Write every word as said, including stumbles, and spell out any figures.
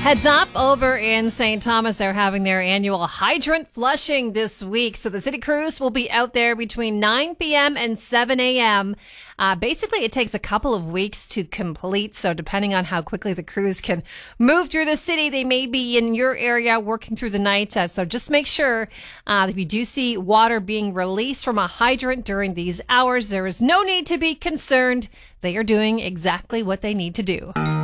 Heads up, over in Saint Thomas, they're having their annual hydrant flushing this week. So the city crews will be out there between nine p.m. and seven a.m. Uh, basically, it takes a couple of weeks to complete. So depending on how quickly the crews can move through the city, they may be in your area working through the night. Uh, so just make sure uh, if you do see water being released from a hydrant during these hours, there is no need to be concerned. They are doing exactly what they need to do.